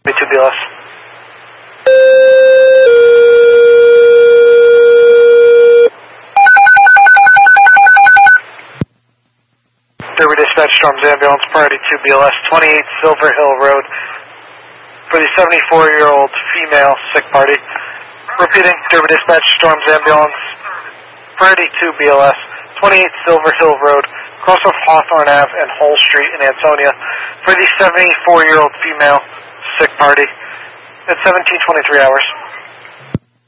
2BLS. Derby Dispatch, Storms Ambulance, priority 2BLS, 28 Silver Hill Road, for the 74-year-old female sick party. Repeating, Derby Dispatch, Storms Ambulance, priority 2BLS, 28 Silver Hill Road, cross of Hawthorne Ave and Hull Street in Ansonia, for the 74-year-old female sick party at 17:23 hours.